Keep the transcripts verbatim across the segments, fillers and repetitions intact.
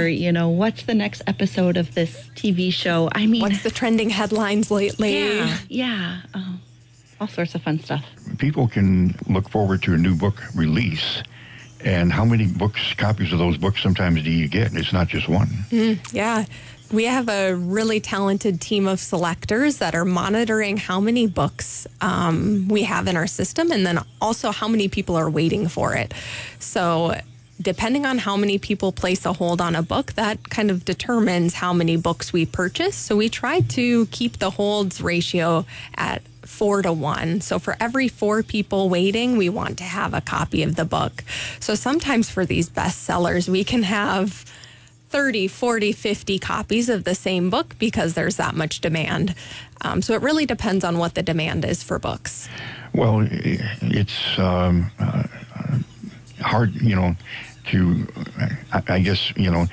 or, you know, what's the next episode of this T V show? I mean, what's the trending headlines lately? Yeah, yeah. Oh, all sorts of fun stuff. People can look forward to a new book release. And how many books, copies of those books sometimes do you get? It's not just one. Mm, yeah. We have a really talented team of selectors that are monitoring how many books um, we have in our system, and then also how many people are waiting for it. So depending on how many people place a hold on a book, that kind of determines how many books we purchase. So we try to keep the holds ratio at four to one. So for every four people waiting, we want to have a copy of the book. So sometimes for these bestsellers, we can have thirty, forty, fifty copies of the same book because there's that much demand. Um, so it really depends on what the demand is for books. Well, it's um, uh, hard, you know, to, I, I guess, you know,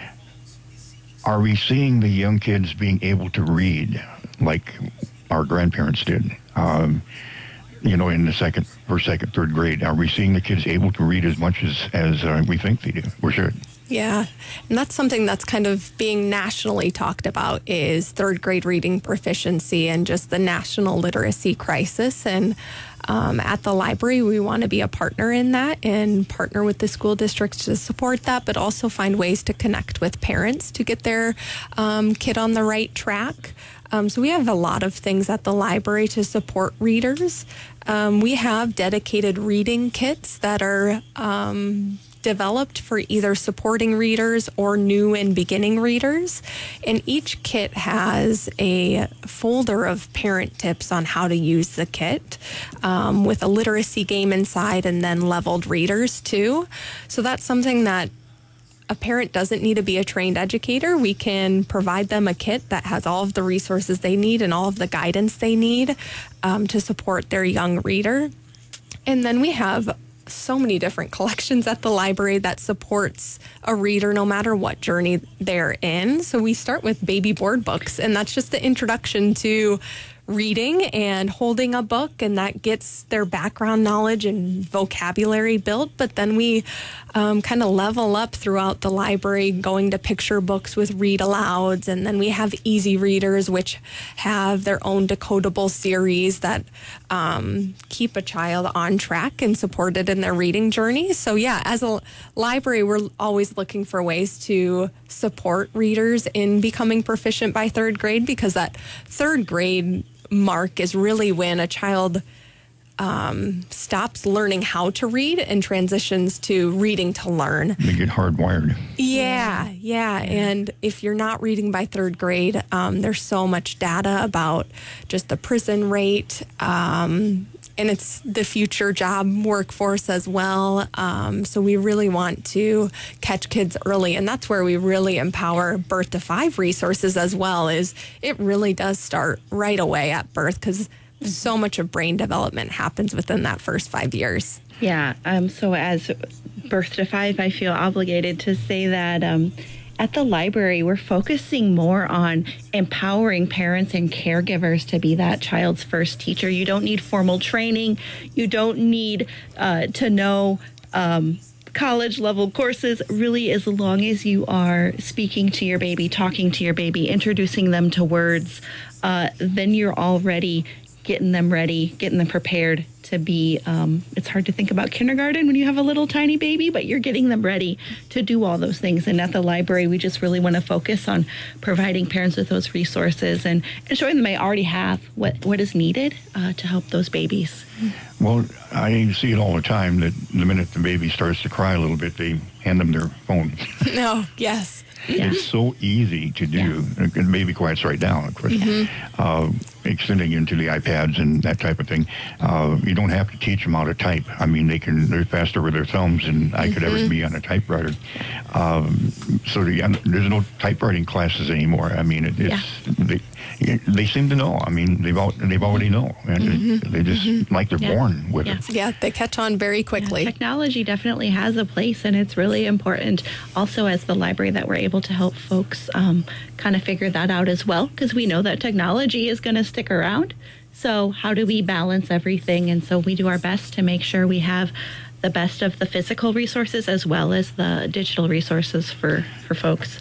are we seeing the young kids being able to read like our grandparents did? Um, you know, in the second, first, second, third grade, are we seeing the kids able to read as much as, as uh, we think they do? We should. Yeah, and that's something that's kind of being nationally talked about is third grade reading proficiency and just the national literacy crisis. And um, at the library, we want to be a partner in that and partner with the school districts to support that, but also find ways to connect with parents to get their um, kid on the right track. Um, so we have a lot of things at the library to support readers. Um, we have dedicated reading kits that are um, developed for either supporting readers or new and beginning readers. And each kit has a folder of parent tips on how to use the kit um, with a literacy game inside and then leveled readers too. So that's something that a parent doesn't need to be a trained educator. We can provide them a kit that has all of the resources they need and all of the guidance they need um, to support their young reader. And then we have so many different collections at the library that supports a reader no matter what journey they're in. So we start with baby board books, and that's just the introduction to reading and holding a book, and that gets their background knowledge and vocabulary built. But then we um, kind of level up throughout the library, going to picture books with read alouds, and then we have easy readers, which have their own decodable series that um, keep a child on track and supported in their reading journey. So yeah, as a library, we're always looking for ways to support readers in becoming proficient by third grade, because that third grade mark is really when a child um, stops learning how to read and transitions to reading to learn. They get hardwired. Yeah, yeah. yeah. And if you're not reading by third grade, um, there's so much data about just the prison rate, um, and it's the future job workforce as well. Um, so we really want to catch kids early, and that's where we really empower birth to five resources as well. Is it really does start right away at birth, because so much of brain development happens within that first five years. Yeah. Um, so as birth to five, I feel obligated to say that um, at the library, we're focusing more on empowering parents and caregivers to be that child's first teacher. You don't need formal training. You don't need uh, to know um, college level courses. Really, as long as you are speaking to your baby, talking to your baby, introducing them to words, uh, then you're already getting them ready, getting them prepared to be, um, it's hard to think about kindergarten when you have a little tiny baby, but you're getting them ready to do all those things. And at the library, we just really want to focus on providing parents with those resources and, and showing them they already have what, what is needed uh, to help those babies. Well, I see it all the time that the minute the baby starts to cry a little bit, they hand them their phone. No, yes. Yeah. It's so easy to do. Yeah. And baby quiets right down, of course. Mm-hmm. Uh, extending into the iPads and that type of thing. Uh, you don't have to teach them how to type. I mean, they can, they're faster with their thumbs than I could mm-hmm. ever be on a typewriter. Um, so the, there's no typewriting classes anymore. I mean, it, it's, yeah. they, they seem to know. I mean, they've all, they've already know. And mm-hmm. they just, mm-hmm. like they're yeah. born with yeah. it. Yeah, they catch on very quickly. Yeah, technology definitely has a place, and it's really important also as the library that we're able to help folks um, kind of figure that out as well, because we know that technology is going to stick around. So how do we balance everything? And so we do our best to make sure we have the best of the physical resources as well as the digital resources for, for folks.